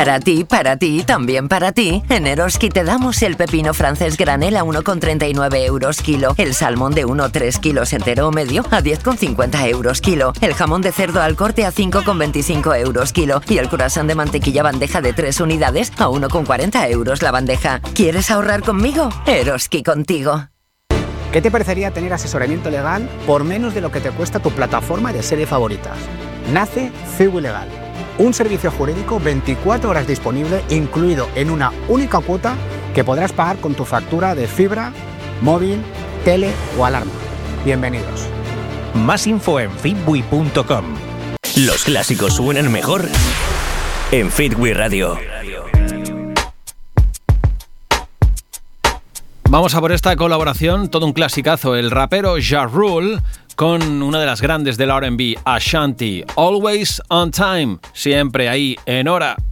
Para ti, también para ti, en Eroski te damos el pepino francés granel a 1,39 euros kilo, el salmón de 1,3 kilos entero o medio a 10,50 euros kilo, el jamón de cerdo al corte a 5,25 euros kilo y el croissant de mantequilla bandeja de 3 unidades a 1,40 euros la bandeja. ¿Quieres ahorrar conmigo? Eroski contigo. ¿Qué te parecería tener asesoramiento legal por menos de lo que te cuesta tu plataforma de serie favoritas? Nace Cibu Legal. Un servicio jurídico 24 horas disponible, incluido en una única cuota que podrás pagar con tu factura de fibra, móvil, tele o alarma. Bienvenidos. Más info en fitbui.com. Los clásicos suenan mejor en Fitbui Radio. Vamos a por esta colaboración, todo un clasicazo, el rapero Ja Rule con una de las grandes del R&B, Ashanti, Always on Time, siempre ahí en hora.